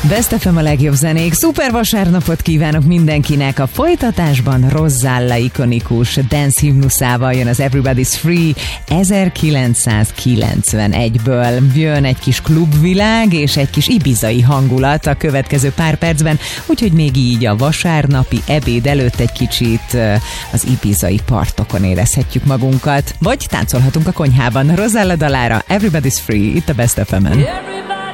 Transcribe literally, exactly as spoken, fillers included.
Best ef em a legjobb zenék. Szuper vasárnapot kívánok mindenkinek. A folytatásban Rozzalla ikonikus dance himnuszával jön az Everybody's Free ezerkilencszázkilencvenegyből. Jön egy kis klubvilág és egy kis ibizai hangulat a következő pár percben, úgyhogy még így a vasárnapi ebéd előtt egy kicsit az ibizai partokon érezhetjük magunkat, vagy táncolhatunk a konyhában. Rozzalla dalára Everybody's Free itt a Best ef emen.